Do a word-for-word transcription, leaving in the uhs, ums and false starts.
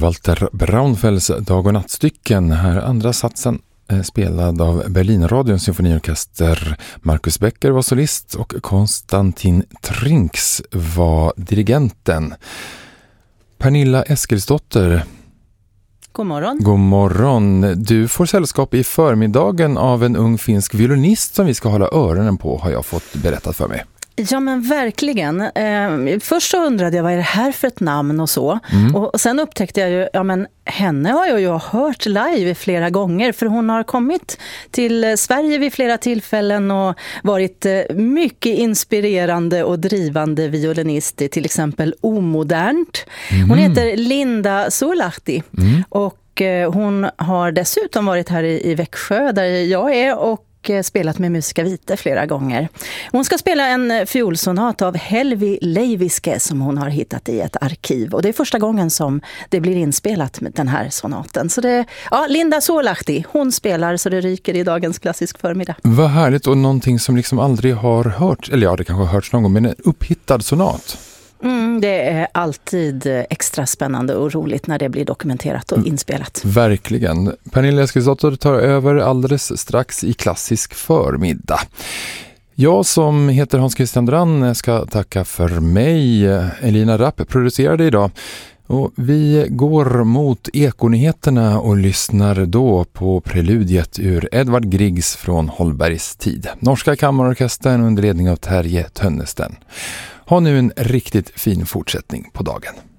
Walter Braunfelds Dag- och nattstycken. Här andra satsen eh, spelad av Berlinradions symfoniorkester. Marcus Becker var solist och Konstantin Trinks var dirigenten. Pernilla Eskilsdotter. God morgon. God morgon. Du får sällskap i förmiddagen av en ung finsk violinist som vi ska hålla öronen på, har jag fått berättat för mig. Ja, men verkligen. Eh, först så undrade jag vad är det här för ett namn och så. Mm. Och sen upptäckte jag ju, ja men henne har jag ju hört live flera gånger, för hon har kommit till Sverige vid flera tillfällen och varit mycket inspirerande och drivande violinist i till exempel Omodernt. Mm. Hon heter Linda Suolahti mm. och hon har dessutom varit här i, i Växjö där jag är och spelat med Musica Vitae flera gånger. Hon ska spela en fiolsonat av Helvi Leiviske som hon har hittat i ett arkiv. Och det är första gången som det blir inspelat med den här sonaten. Så det, ja, Linda Suolahti, hon spelar så det ryker i dagens klassisk förmiddag. Vad härligt, och någonting som liksom aldrig har hört, eller ja, det kanske har hörts någon gång, men en upphittad sonat. Mm, det är alltid extra spännande och roligt när det blir dokumenterat och inspelat. Verkligen. Pernilla Eskilsdotter tar över alldeles strax i klassisk förmiddag. Jag som heter Hans Christian Drann ska tacka för mig. Elina Rapp producerade idag. Och vi går mot ekonyheterna och lyssnar då på preludiet ur Edvard Griegs från Holbergs tid. Norska kammarorkestern under ledning av Terje Tönnesten. Ha nu en riktigt fin fortsättning på dagen.